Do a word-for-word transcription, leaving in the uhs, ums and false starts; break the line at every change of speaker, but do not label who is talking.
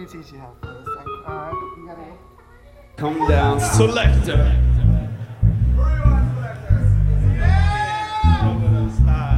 me teach you how to play this thing. Alright, you gotta
come down. Selector.